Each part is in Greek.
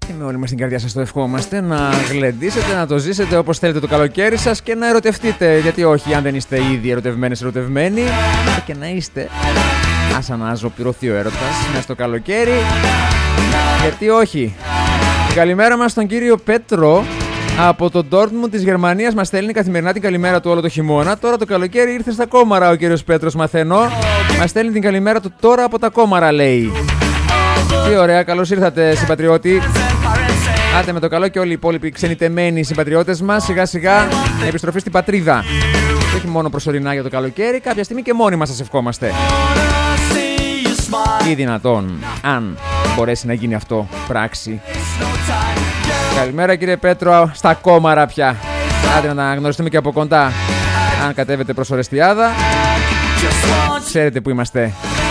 Και με όλη μας την καρδιά σας το ευχόμαστε να γλεντήσετε, να το ζήσετε όπως θέλετε το καλοκαίρι σας και να ερωτευτείτε. Γιατί όχι, αν δεν είστε ήδη ερωτευμένοι, και να είστε. Άσα να ζωοποιηθεί ο έρωτας μέσα στο καλοκαίρι. Γιατί όχι. Καλημέρα μας στον κύριο Πέτρο από το Ντόρτμουντ της Γερμανίας. Μας στέλνει καθημερινά την καλημέρα του όλο το χειμώνα. Τώρα το καλοκαίρι ήρθε στα Κόμαρα ο κύριος Πέτρος, μαθαίνω. Μας στέλνει την καλημέρα του τώρα από τα Κόμαρα, λέει. Τι ωραία, καλώς ήρθατε συμπατριώτη. Άντε με το καλό και όλοι οι υπόλοιποι ξενιτεμένοι συμπατριώτες μας, σιγά σιγά επιστροφή στην πατρίδα. Και όχι μόνο προσωρινά για το καλοκαίρι, κάποια στιγμή και μόνοι μας σας ευχόμαστε. Ή δυνατόν, αν μπορέσει να γίνει αυτό πράξη. Καλημέρα κύριε Πέτρο, στα Κόμαρα πια. Άντε να γνωριστούμε και από κοντά. Αν κατέβετε προς Ορεστιάδα, ξέρετε που είμαστε.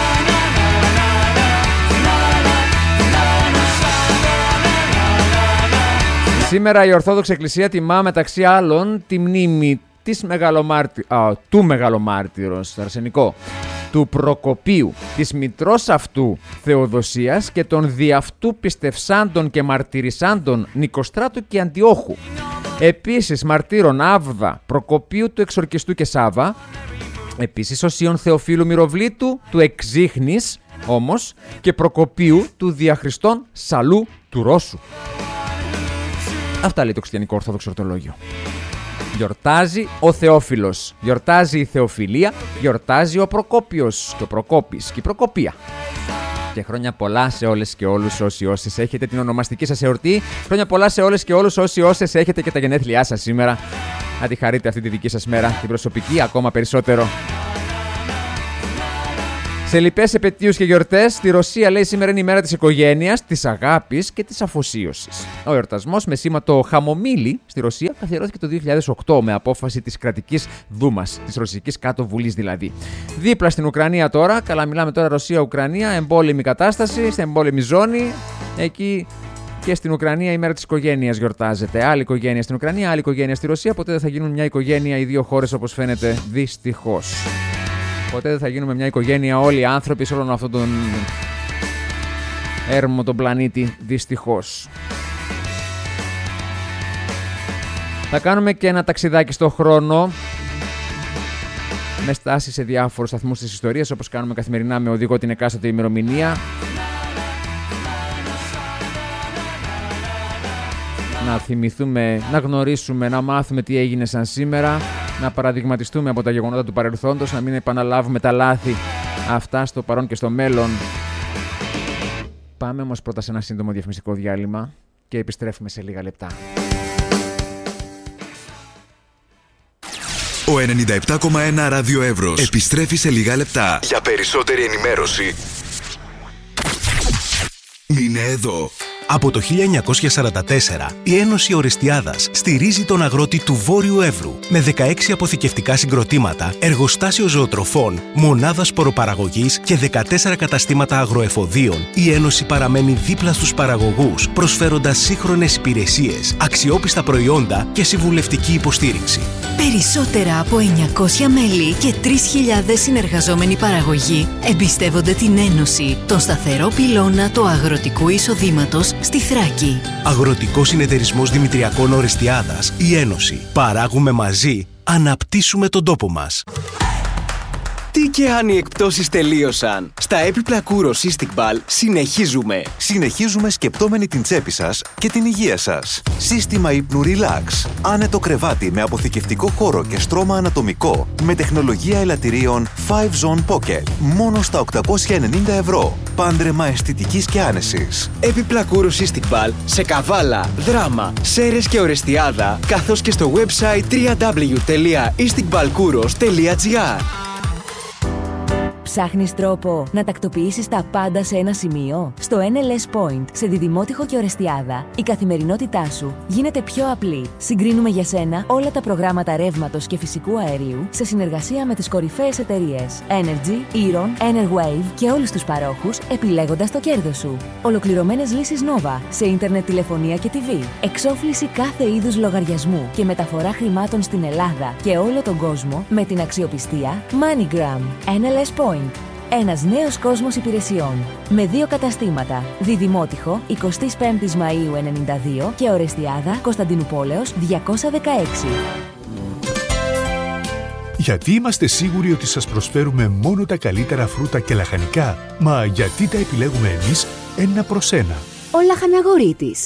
Σήμερα η Ορθόδοξη Εκκλησία τιμά μεταξύ άλλων τη μνήμη του Μεγαλομάρτυρος, αρσενικό, του Προκοπίου, της μητρός αυτού Θεοδοσίας και των δι' αυτού πιστευσάντων και μαρτυρισάντων Νικοστράτου και Αντιόχου. Επίσης μαρτύρων Άβδα, Προκοπίου του Εξορκιστού και Σάβα, επίσης Οσίων Θεοφύλου Μυροβλήτου του Εξήχνης όμως και Προκοπίου του Διαχριστών Σαλού του Ρώσου. Αυτά λέει το χριστιανικό Ορθόδοξο Ορτολόγιο. Γιορτάζει ο Θεόφιλος, γιορτάζει η Θεοφιλία, γιορτάζει ο Προκόπιος και ο Προκόπης και η Προκοπία. Και χρόνια πολλά σε όλες και όλους όσοι έχετε την ονομαστική σας εορτή. Χρόνια πολλά σε όλες και όλους όσοι έχετε και τα γενέθλιά σας σήμερα. Να τη χαρείτε αυτή τη δική σας μέρα, την προσωπική ακόμα περισσότερο. Σε λοιπές επετείους και γιορτές, στη Ρωσία λέει σήμερα είναι η μέρα της οικογένειας, της αγάπης και της αφοσίωσης. Ο εορτασμός με σήμα το χαμομήλι στη Ρωσία καθιερώθηκε το 2008 με απόφαση της κρατικής Δούμας, της Ρωσικής Κάτω Βουλής δηλαδή. Δίπλα στην Ουκρανία τώρα, καλά μιλάμε τώρα Ρωσία-Ουκρανία, εμπόλεμη κατάσταση, στην εμπόλεμη ζώνη, εκεί και στην Ουκρανία η μέρα της οικογένειας γιορτάζεται. Άλλη οικογένεια στην Ουκρανία, άλλη οικογένεια στη Ρωσία, ποτέ δεν θα γίνουν μια οικογένεια οι δύο χώρες όπως φαίνεται δυστυχώς. Ποτέ δεν θα γίνουμε μια οικογένεια όλοι οι άνθρωποι σε όλον αυτόν τον έρμο τον πλανήτη, δυστυχώς. Θα κάνουμε και ένα ταξιδάκι στο χρόνο με στάση σε διάφορους σταθμούς της ιστορίας, όπως κάνουμε καθημερινά με οδηγό την εκάστοτε ημερομηνία. Να θυμηθούμε, να γνωρίσουμε, να μάθουμε τι έγινε σαν σήμερα, να παραδειγματιστούμε από τα γεγονότα του παρελθόντος, να μην επαναλάβουμε τα λάθη αυτά στο παρόν και στο μέλλον. Πάμε όμως πρώτα σε ένα σύντομο διαφημιστικό διάλειμμα και επιστρέφουμε σε λίγα λεπτά. Ο 97,1 Ράδιο Εύρος επιστρέφει σε λίγα λεπτά. Για περισσότερη ενημέρωση μείνε εδώ. Από το 1944, η Ένωση Ορεστιάδας στηρίζει τον αγρότη του Βόρειου Εύρου με 16 αποθηκευτικά συγκροτήματα, εργοστάσιο ζωοτροφών, μονάδα σποροπαραγωγής και 14 καταστήματα αγροεφοδίων. Η Ένωση παραμένει δίπλα στους παραγωγούς, προσφέροντας σύγχρονες υπηρεσίες, αξιόπιστα προϊόντα και συμβουλευτική υποστήριξη. Περισσότερα από 900 μέλη και 3.000 συνεργαζόμενοι παραγωγοί εμπιστεύονται την Ένωση, τον σταθερό πυλώνα του αγροτικού εισοδήματος στη Θράκη. Αγροτικός Συνεταιρισμός Δημητριακών Ορεστιάδας, η Ένωση. Παράγουμε μαζί, αναπτύσσουμε τον τόπο μας. Τι και αν οι εκπτώσεις τελείωσαν. Στα έπιπλα Κούρος Istiqbal συνεχίζουμε. Συνεχίζουμε σκεπτόμενοι την τσέπη σας και την υγεία σας. Σύστημα ύπνου Relax. Άνετο κρεβάτι με αποθηκευτικό χώρο και στρώμα ανατομικό. Με τεχνολογία ελαττηρίων 5Zone Pocket. Μόνο στα 890 ευρώ. Πάντρεμα αισθητικής και άνεσης. Έπιπλα Κούρος Istiqbal σε Καβάλα, Δράμα, Σέρες και Ορεστιάδα, καθώς και στο website www.istiqbalkouros.gr. Ψάχνεις τρόπο να τακτοποιήσεις τα πάντα σε ένα σημείο? Στο NLS Point, σε Διδημότυχο και Ορεστιάδα, η καθημερινότητά σου γίνεται πιο απλή. Συγκρίνουμε για σένα όλα τα προγράμματα ρεύματος και φυσικού αερίου σε συνεργασία με τις κορυφαίες εταιρείες Energy, Eron, Enerwave και όλους τους παρόχους, επιλέγοντας το κέρδος σου. Ολοκληρωμένες λύσεις Nova σε ίντερνετ, τηλεφωνία και TV. Εξόφληση κάθε είδους λογαριασμού και μεταφορά χρημάτων στην Ελλάδα και όλο τον κόσμο με την αξιοπιστία MoneyGram. NLS Point. Ένας νέος κόσμος υπηρεσιών. Με 2 καταστήματα. Διδημότυχο, 25 Μαΐου 92 και Ορεστιάδα, Κωνσταντινούπολεως 216. Γιατί είμαστε σίγουροι ότι σας προσφέρουμε μόνο τα καλύτερα φρούτα και λαχανικά? Μα γιατί τα επιλέγουμε εμείς 1-1? Ο Λαχαναγορίτης.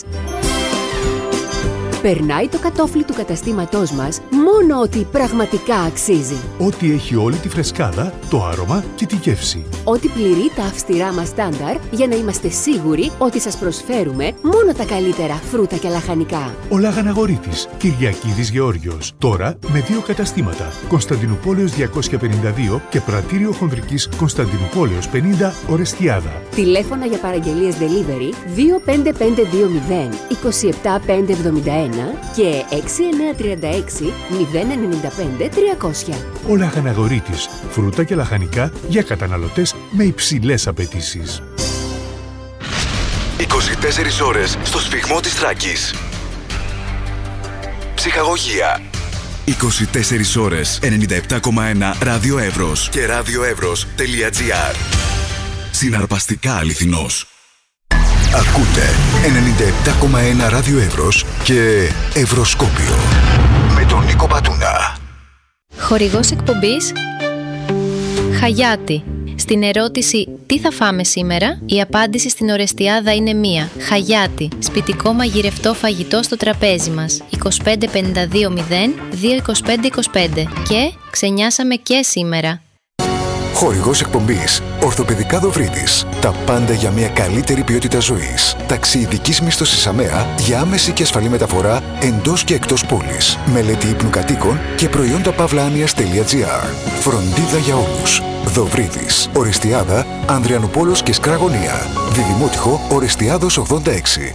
Περνάει το κατόφλι του καταστήματός μας μόνο ότι πραγματικά αξίζει. Ό,τι έχει όλη τη φρεσκάδα, το άρωμα και τη γεύση. Ό,τι πληρεί τα αυστηρά μας στάνταρ για να είμαστε σίγουροι ότι σας προσφέρουμε μόνο τα καλύτερα φρούτα και λαχανικά. Ο Λαχαναγορίτης, Κυριακίδης Γεώργιος. Τώρα με 2 καταστήματα. Κωνσταντινούπολεως 252 και Πρατήριο Χονδρικής Κωνσταντινούπολεως 50 Ορεστιάδα. Τηλέφωνα για παραγγελίες delivery 25520 27571 και 6936 095 300. Ο Λαχαναγορίτης, φρούτα και λαχανικά για καταναλωτές με υψηλές απαιτήσεις. 24 ώρες στο σφυγμό της Θράκης. Ψυχαγωγία. 24 ώρες 97,1 Ράδιο Εύρος και radioevros.gr. Συναρπαστικά αληθινός. Ακούτε 97,1 Ράδιο Εύρος και Ευρωσκόπιο με τον Νίκο Πατούνα. Χορηγός εκπομπής Χαγιάτι. Στην ερώτηση «Τι θα φάμε σήμερα?» η απάντηση στην Ορεστιάδα είναι μία. Χαγιάτι. Σπιτικό μαγειρευτό φαγητό στο τραπέζι μας. 2552 0 22525. Και ξενιάσαμε και σήμερα. Χορηγός εκπομπής Ορθοπαιδικά Δοβρίδης. Τα πάντα για μια καλύτερη ποιότητα ζωής. Ταξιειδικής μίσθωσης ΑΜΕΑ για άμεση και ασφαλή μεταφορά εντός και εκτός πόλης. Μελέτη ύπνου κατοίκων και προϊόντα pavlanias.gr. Φροντίδα για όλους. Δοβρίδης. Ορεστιάδα, Ανδριανουπόλεως και Σκραγωνία. Διδημότυχο, Ορεστιάδος 86.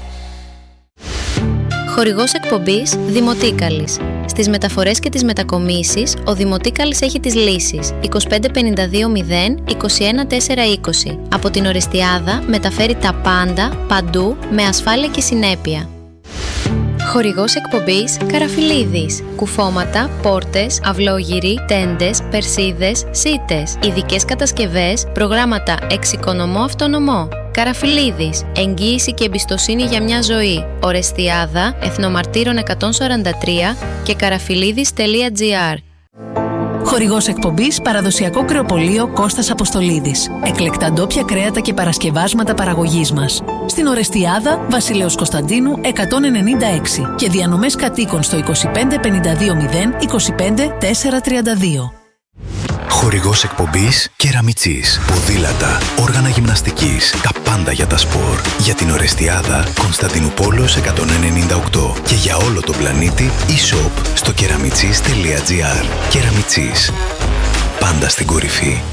Χορηγός εκπομπής Δημοτίκαλης. Στις μεταφορές και τις μετακομίσεις, ο Δημοτίκαλης έχει τις λύσεις 2552 0 21 420. Από την Ορεστιάδα μεταφέρει τα πάντα, παντού, με ασφάλεια και συνέπεια. Χορηγός εκπομπής Καραφιλίδης. Κουφώματα, πόρτες, αυλόγυροι, τέντες, περσίδες, σίτες. Ειδικές κατασκευές, προγράμματα εξοικονομώ αυτονομώ. Καραφιλίδης. Εγγύηση και εμπιστοσύνη για μια ζωή. Ορεστιάδα, Εθνομαρτύρων 143 και καραφιλίδης.gr. Χορηγός εκπομπής Παραδοσιακό Κρεοπωλείο Κώστας Αποστολίδης. Εκλεκτά ντόπια κρέατα και παρασκευάσματα παραγωγής μας. Στην Ορεστιάδα, Βασιλέως Κωνσταντίνου 196 και διανομές κατοίκων στο 2552 0 25 432. Χορηγός εκπομπής Κεραμιτσής. Ποδήλατα, όργανα γυμναστικής, τα πάντα για τα σπορ. Για την Ορεστιάδα, Κωνσταντινούπολεως 198 και για όλο τον πλανήτη e-shop στο keramichis.gr. Κεραμιτσής. Πάντα στην κορυφή.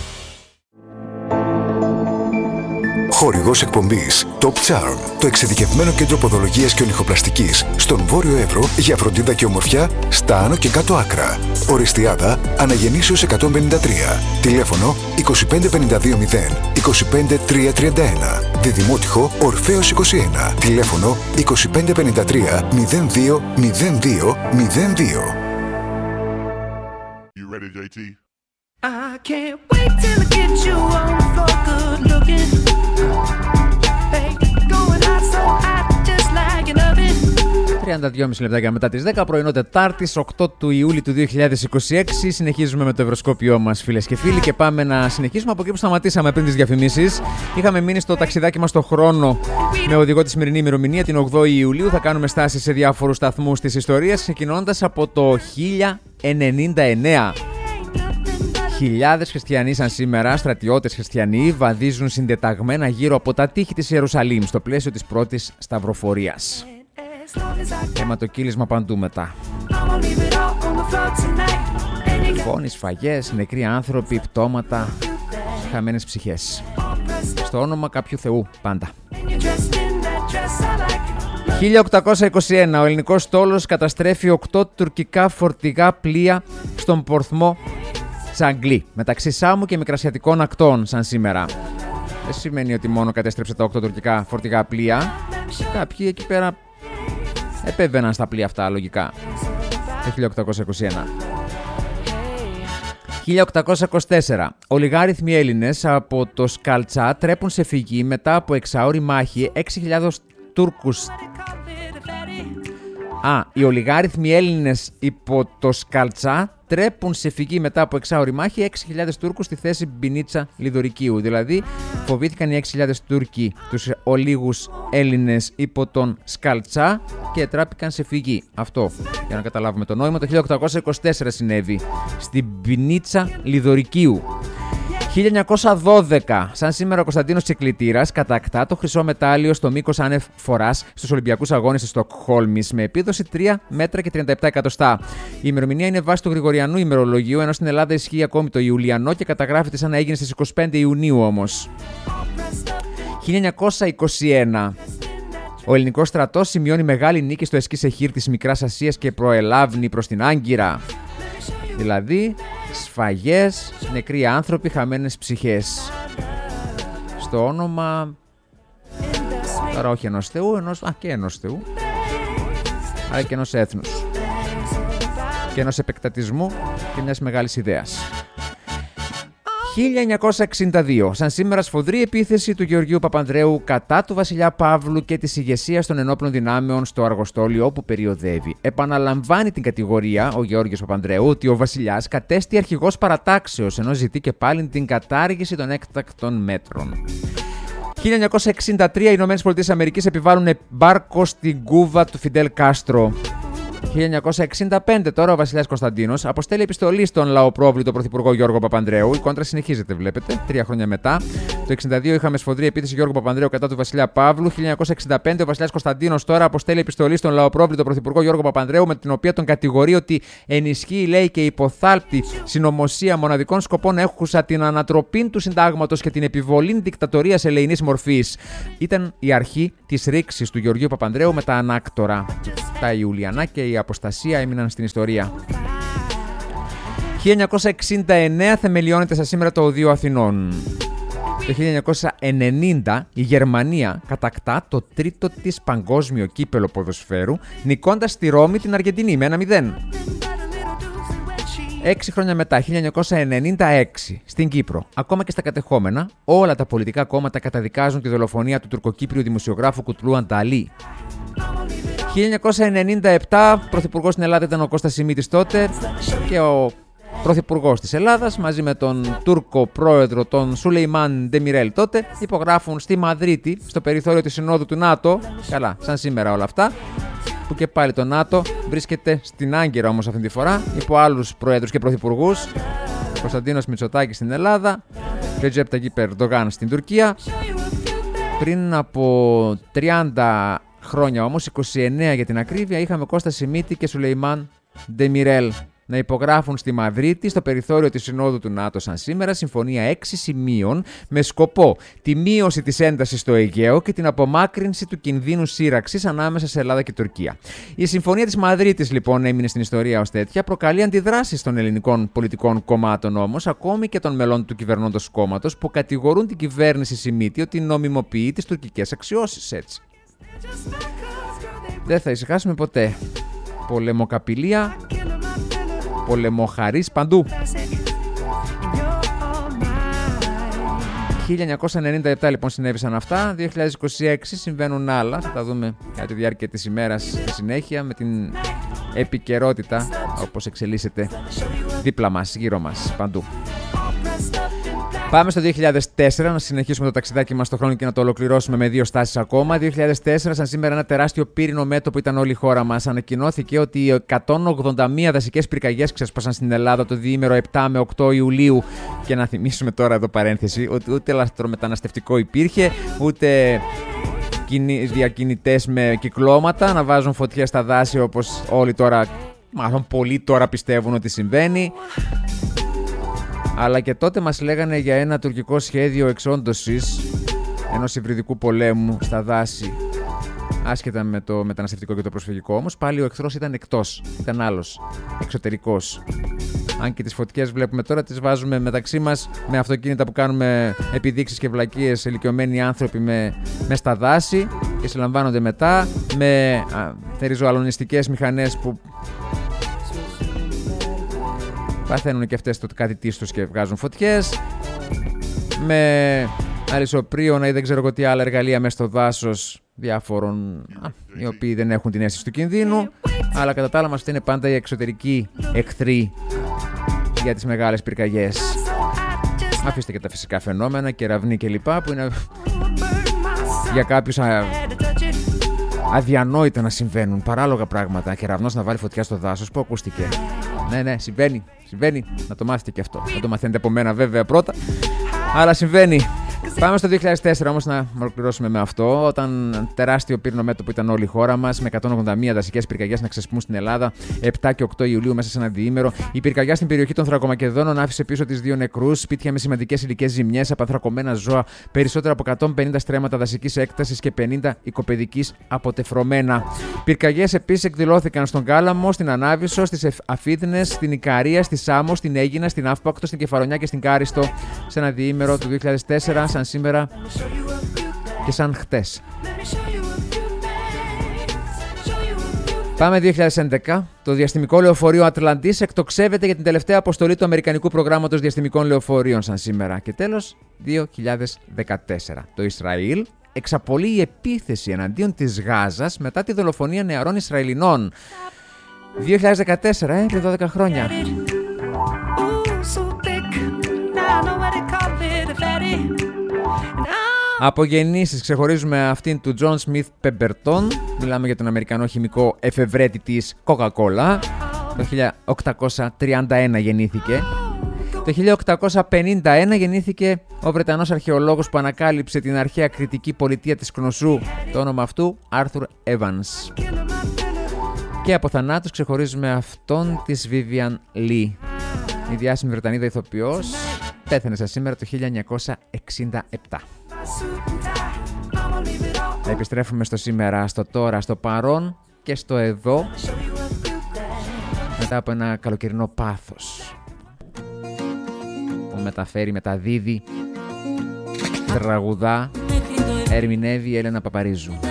Χορηγός εκπομπής Top Charm, το εξειδικευμένο κέντρο ποδολογίας και ονυχοπλαστικής στον Βόρειο Εύρο για φροντίδα και ομορφιά στα άνω και κάτω άκρα. Ορεστιάδα, Αναγεννήσεως 153. Τηλέφωνο 2552 0 25 331. Διδημότυχο Ορφέως 21. Τηλέφωνο 2553 02 02 02. You ready, JT? I can't wait till I get you on the floor, good looking. Hey, going hot so hot, just like an oven. 32,5 λεπτάκια μετά τις 10, πρωινό Τετάρτης, 8 του Ιούλη του 2026. Συνεχίζουμε με το ευρωσκόπιό μας, φίλες και φίλοι, και πάμε να συνεχίσουμε από εκεί που σταματήσαμε πριν τις διαφημίσεις. Είχαμε μείνει στο ταξιδάκι μας στο χρόνο με οδηγό τη σημερινή ημερομηνία, την 8η Ιουλίου. Θα κάνουμε στάσεις σε διάφορους σταθμούς της ιστορίας, ξεκινώντας από το 1099. Χιλιάδες χριστιανοί σαν σήμερα, στρατιώτες χριστιανοί, βαδίζουν συντεταγμένα γύρω από τα τείχη της Ιερουσαλήμ στο πλαίσιο της πρώτης σταυροφορίας. Αιματοκύλισμα παντού μετά. Φόνοι, σφαγές, νεκροί άνθρωποι, πτώματα, χαμένες ψυχές. Στο όνομα κάποιου Θεού πάντα. 1821 ο ελληνικός στόλος καταστρέφει 8 τουρκικά φορτηγά πλοία στον πορθμό Τσαγκλή, μεταξύ Σάμου και Μικρασιατικών ακτών σαν σήμερα. Δεν σημαίνει ότι μόνο κατέστρεψε τα 8 τουρκικά φορτηγά πλοία. Κάποιοι εκεί πέρα επέβαιναν στα πλοία αυτά, λογικά. Το 1821. 1824. Ολιγάριθμοι Έλληνες από το Σκαλτσά τρέπουν σε φυγή μετά από 6ωρη μάχη 6.000 Τούρκους. Οι ολιγάριθμοι Έλληνες υπό το Σκαλτσά τρέπουν σε φυγή μετά από 6ωρη μάχη 6.000 Τούρκους στη θέση Μπινίτσα Λιδωρικίου. Δηλαδή, φοβήθηκαν οι 6.000 Τούρκοι τους ολίγους Έλληνες υπό τον Σκαλτσά και τράπηκαν σε φυγή. Αυτό, για να καταλάβουμε το νόημα, το 1824 συνέβη στην Μπινίτσα Λιδωρικίου. 1912. Σαν σήμερα ο Κωνσταντίνος Τσικλητήρας κατακτά το χρυσό μετάλλιο στο μήκος άνευ φοράς στους Ολυμπιακούς Αγώνες της Στοκχόλμης με επίδοση 3 μέτρα και 37 εκατοστά. Η ημερομηνία είναι βάση του Γρηγοριανού ημερολογίου, ενώ στην Ελλάδα ισχύει ακόμη το Ιουλιανό και καταγράφεται σαν να έγινε στις 25 Ιουνίου όμως. 1921. Ο ελληνικός στρατός σημειώνει μεγάλη νίκη στο Εσκίσεχήρ της Μικράς Ασίας και προελάβνει προς την Άγκυρα. Δηλαδή, σφαγές, νεκροί άνθρωποι, χαμένες ψυχές. Στο όνομα, τώρα όχι ενός θεού, και ενός θεού, αλλά και ενός έθνους. Και ενός επεκτατισμού και μιας μεγάλης ιδέας. 1962. Σαν σήμερα σφοδρή επίθεση του Γεωργίου Παπανδρέου κατά του βασιλιά Παύλου και της ηγεσίας των ενόπλων δυνάμεων στο Αργοστόλιο όπου περιοδεύει. Επαναλαμβάνει την κατηγορία ο Γεώργιος Παπανδρέου ότι ο βασιλιάς κατέστη αρχηγός παρατάξεως, ενώ ζητεί και πάλι την κατάργηση των έκτακτων μέτρων. 1963. Οι ΗΠΑ επιβάλλουν εμπάρκο στην Κούβα του Φιντέλ Κάστρο. 1965 τώρα ο βασιλιάς Κωνσταντίνος αποστέλει επιστολή στον λαοπρόβλητο πρωθυπουργό Γιώργο Παπανδρέου. Η κόντρα συνεχίζεται, βλέπετε, 3 χρόνια μετά. Το 1962 είχαμε σφοδρή επίθεση Γιώργου Παπανδρέου κατά του βασιλιά Παύλου. 1965 ο βασιλιάς Κωνσταντίνος τώρα αποστέλει επιστολή στον λαοπρόβλητο πρωθυπουργό Γιώργο Παπανδρέου με την οποία τον κατηγορεί ότι ενισχύει, λέει, και υποθάλπτει συνωμοσία μοναδικών σκοπών έχουσα την ανατροπή του συντάγματος και την επιβολή δικτατορίας ελεηνής μορφής. Ήταν η αρχή της ρήξης του Γεωργίου Παπανδρέου με τα ανάκτορα. Τα Ιουλιανά και η αποστασία έμειναν στην ιστορία. 1969 θεμελιώνεται σαν σήμερα το Οδείο Αθηνών. Το 1990 η Γερμανία κατακτά το τρίτο της παγκόσμιο κύπελο ποδοσφαίρου, νικώντας στη Ρώμη την Αργεντινή με 1-0. 6 χρόνια μετά, 1996, στην Κύπρο, ακόμα και στα κατεχόμενα, όλα τα πολιτικά κόμματα καταδικάζουν τη δολοφονία του τουρκοκύπριου δημοσιογράφου Κουτλού Ανταλή. 1997, πρωθυπουργός στην Ελλάδα ήταν ο Κώστας Σιμίτης τότε και ο πρωθυπουργός της Ελλάδας μαζί με τον Τούρκο πρόεδρο τον Σουλεϊμάν Ντεμιρέλ τότε υπογράφουν στη Μαδρίτη, στο περιθώριο της Συνόδου του ΝΑΤΟ, καλά, σαν σήμερα όλα αυτά, που και πάλι το ΝΑΤΟ βρίσκεται στην Άγκυρα όμως αυτή τη φορά, υπό άλλους πρόεδρους και πρωθυπουργούς, Κωνσταντίνος Μητσοτάκης στην Ελλάδα, Ρετζέπ Ταγιπ Ερντογάν στην Τουρκία. Πριν από 30 χρόνια όμως, 29 για την ακρίβεια, είχαμε Κώστα Σιμίτη και Σουλεϊμάν Ντεμιρέλ να υπογράφουν στη Μαδρίτη, στο περιθώριο της Συνόδου του ΝΑΤΟ σαν σήμερα, συμφωνία 6 σημείων με σκοπό τη μείωση της έντασης στο Αιγαίο και την απομάκρυνση του κινδύνου σύραξης ανάμεσα σε Ελλάδα και Τουρκία. Η συμφωνία της Μαδρίτης λοιπόν έμεινε στην ιστορία ως τέτοια, προκαλεί αντιδράσεις των ελληνικών πολιτικών κομμάτων όμως, ακόμη και των μελών του κυβερνώντος κόμματος, που κατηγορούν την κυβέρνηση Σιμίτη ότι νομιμοποιεί τις τουρκικές αξιώσεις έτσι. Δεν θα ησυχάσουμε ποτέ. Πολεμοκαπηλεία, πολεμοχαρείς παντού. 1997 λοιπόν συνέβησαν αυτά. 2026 συμβαίνουν άλλα. Θα τα δούμε κατά τη διάρκεια της ημέρας στη συνέχεια με την επικαιρότητα όπως εξελίσσεται δίπλα μας, γύρω μας, παντού. Πάμε στο 2004 να συνεχίσουμε το ταξιδάκι μας στον χρόνο και να το ολοκληρώσουμε με 2 στάσεις ακόμα. 2004, σαν σήμερα, ένα τεράστιο πύρινο μέτωπο ήταν όλη η χώρα μας. Ανακοινώθηκε ότι 181 δασικές πυρκαγιές ξέσπασαν στην Ελλάδα το διήμερο 7 με 8 Ιουλίου. Και να θυμίσουμε τώρα εδώ παρένθεση ότι ούτε λαθρομεταναστευτικό υπήρχε, ούτε διακινητές με κυκλώματα να βάζουν φωτιές στα δάση όπως όλοι τώρα, μάλλον πολλοί τώρα πιστεύουν ότι συμβαίνει. Αλλά και τότε μας λέγανε για ένα τουρκικό σχέδιο εξόντωσης ενός υβριδικού πολέμου στα δάση. Άσχετα με το μεταναστευτικό και το προσφυγικό όμως, πάλι ο εχθρός ήταν εκτός, ήταν άλλος, εξωτερικός. Αν και τις φωτιές βλέπουμε τώρα, τις βάζουμε μεταξύ μας με αυτοκίνητα που κάνουμε επιδείξεις και βλακίες, ηλικιωμένοι άνθρωποι με στα δάση και συλλαμβάνονται μετά με ριζοαλωνιστικές μηχανές που Παθαίνουν και αυτές το κάτι τους και βγάζουν φωτιές. Με αλυσοπρίωνα ή δεν ξέρω εγώ τι άλλα εργαλεία μέσα στο δάσος διάφορων οι οποίοι δεν έχουν την αίσθηση του κινδύνου. Αλλά κατά τα άλλα μας είναι πάντα οι εξωτερικοί εχθροί για τις μεγάλες πυρκαγιές. Αφήστε και τα φυσικά φαινόμενα, κεραυνοί κλπ. Που είναι για κάποιους αδιανόητα να συμβαίνουν. Παράλογα πράγματα. Κεραυνός να βάλει φωτιά στο δάσος. Πού ακούστηκε? Ναι, συμβαίνει. Να το μάθετε και αυτό. Δεν το μαθαίνετε από μένα βέβαια πρώτα. Αλλά συμβαίνει. Πάμε στο 2004 όμως να ολοκληρώσουμε με αυτό. Όταν τεράστιο πύρινο μέτωπο ήταν όλη η χώρα μας, με 181 δασικές πυρκαγιές να ξεσπούν στην Ελλάδα, 7 και 8 Ιουλίου μέσα σε ένα διήμερο. Η πυρκαγιά στην περιοχή των Θρακομακεδόνων άφησε πίσω τις 2 νεκρούς, σπίτια με σημαντικές υλικές ζημιές, απανθρακωμένα ζώα, περισσότερα από 150 στρέμματα δασικής έκτασης και 50 οικοπεδικής αποτεφρωμένα. Πυρκαγιές επίσης εκδηλώθηκαν στον Κάλαμο, στην Ανάβησο, στις Αφίδνες, στην Ικαρία, στη Σάμο, στην Αίγινα, στην Αύπακτο, στην Κεφαρονιά και στην Κάριστο σε ένα διήμερο του 2004, σαν σήμερα και σαν χτες. Πάμε 2011. Το διαστημικό λεωφορείο Ατλαντής εκτοξεύεται για την τελευταία αποστολή του Αμερικανικού προγράμματος διαστημικών λεωφορείων σαν σήμερα. Και τέλος, 2014. Το Ισραήλ εξαπολύει η επίθεση εναντίον της Γάζας μετά τη δολοφονία νεαρών Ισραηλινών. 2014, πριν 12 χρόνια. Από γεννήσεις ξεχωρίζουμε αυτήν του John Smith Pemberton. Μιλάμε για τον Αμερικανό χημικό εφευρέτη της Coca-Cola. Το 1831 γεννήθηκε. Το 1851 γεννήθηκε ο Βρετανός αρχαιολόγος που ανακάλυψε την αρχαία κρητική πολιτεία της Κνωσού. Το όνομα αυτού Arthur Evans. Και από θανάτους ξεχωρίζουμε αυτόν της Vivian Lee. Η διάσημη Βρετανίδα ηθοποιός πέθανε σαν σήμερα το 1967. Επιστρέφουμε στο σήμερα, στο τώρα, στο παρόν και στο εδώ, μετά από ένα καλοκαιρινό πάθος που μεταφέρει, μεταδίδει, τραγουδά, ερμηνεύει η Έλενα Παπαρίζου.